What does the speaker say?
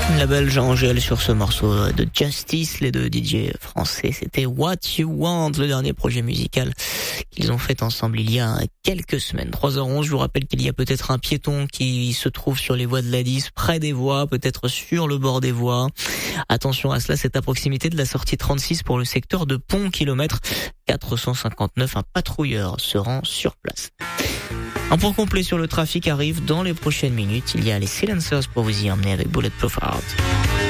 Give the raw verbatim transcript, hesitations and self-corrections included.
La Belge Angèle sur ce morceau de Justice, les deux D J français. C'était What You Want, le dernier projet musical qu'ils ont fait ensemble il y a quelques semaines. trois heures onze, je vous rappelle qu'il y a peut-être un piéton qui se trouve sur les voies de l'A dix, près des voies, peut-être sur le bord des voies. Attention à cela, c'est à proximité de la sortie trente-six pour le secteur de Pont, kilomètre quatre cent cinquante-neuf. Un patrouilleur se rend sur place. Un point complet sur le trafic arrive dans les prochaines minutes. Il y a les Silencers pour vous y emmener avec Bulletproof Heart.